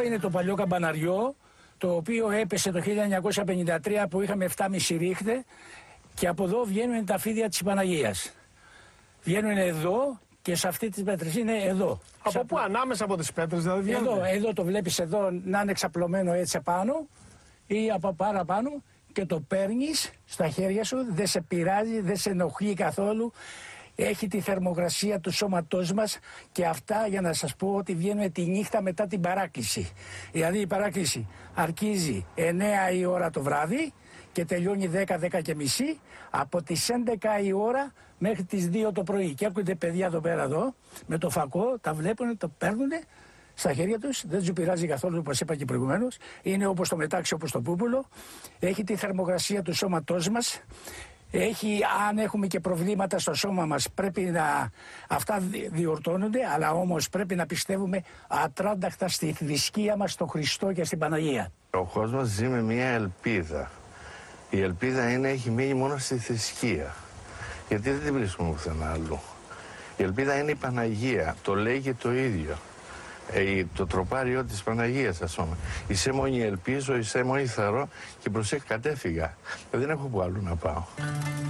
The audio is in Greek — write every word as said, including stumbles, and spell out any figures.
αυτό είναι το παλιό καμπαναριό, το οποίο έπεσε το χίλια εννιακόσια πενήντα τρία που είχαμε επτά και μισό ρίχτε και από εδώ βγαίνουν τα φίδια της Παναγίας. Βγαίνουν εδώ και σε αυτή τις πέτρες είναι εδώ. Από Ξα... πού, ανάμεσα από τις πέτρες δηλαδή βγαίνουν? Εδώ, εδώ το βλέπεις εδώ να είναι εξαπλωμένο έτσι απάνω ή από παραπάνω και το παίρνεις στα χέρια σου, δεν σε πειράζει, δεν σε ενοχλεί καθόλου. Έχει τη θερμοκρασία του σώματός μας και αυτά για να σας πω ότι βγαίνουν τη νύχτα μετά την παράκληση. Δηλαδή η παράκληση αρχίζει εννέα η ώρα το βράδυ και τελειώνει δέκα, δέκα και μισή, από τις έντεκα η ώρα μέχρι τις δύο το πρωί. Και έρχονται παιδιά εδώ πέρα εδώ με το φακό, τα βλέπουν, το παίρνουν στα χέρια τους, δεν τους πειράζει καθόλου όπως είπα και προηγουμένως. Είναι όπως το μετάξι, όπως το πούπουλο. Έχει τη θερμοκρασία του σώματός μας. Έχει, αν έχουμε και προβλήματα στο σώμα μας, πρέπει να αυτά διορθώνονται, αλλά όμως πρέπει να πιστεύουμε ατράνταχτα στη θρησκεία μας, στον Χριστό και στην Παναγία. Ο κόσμος ζει με μια ελπίδα. Η ελπίδα είναι, έχει μείνει μόνο στη θρησκεία. Γιατί δεν την βρίσκουμε πουθενά αλλού. Η ελπίδα είναι η Παναγία. Το λέει και το ίδιο. Ε, το τροπάριό της Παναγίας, ας πούμε. Είσαι μόνη ελπίζω, είσαι μόνη θαρώ και προσέχει κατέφυγα. Δεν έχω που αλλού να πάω.